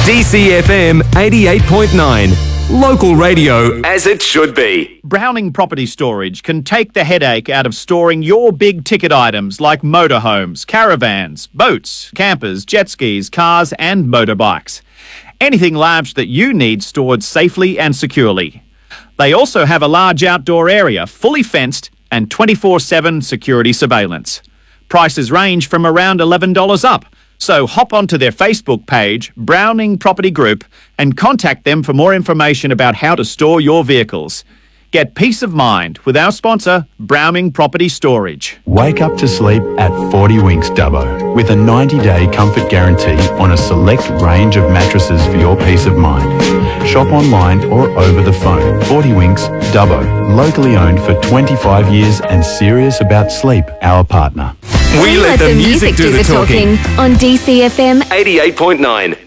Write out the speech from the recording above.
DCFM 88.9. Local radio as it should be. Browning Property Storage can take the headache out of storing your big ticket items like motorhomes, caravans, boats, campers, jet skis, cars and motorbikes. Anything large that you need stored safely and securely. They also have a large outdoor area, fully fenced and 24/7 security surveillance. Prices range from around $11 up. So hop onto their Facebook page, Browning Property Group, and contact them for more information about how to store your vehicles. Get peace of mind with our sponsor, Browning Property Storage. Wake up to sleep at 40 Winks Dubbo with a 90-day comfort guarantee on a select range of mattresses for your peace of mind. Shop online or over the phone. 40 Winks Dubbo, locally owned for 25 years and serious about sleep, our partner. We let the music do the talking on DCFM 88.9.